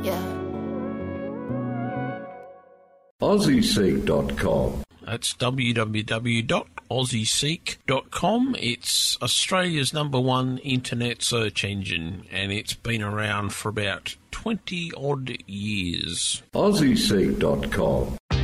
Yeah. AussieSeek.com. That's www.aussieseek.com. It's Australia's #1 internet search engine, and it's been around for about 20-odd years. AussieSeek.com.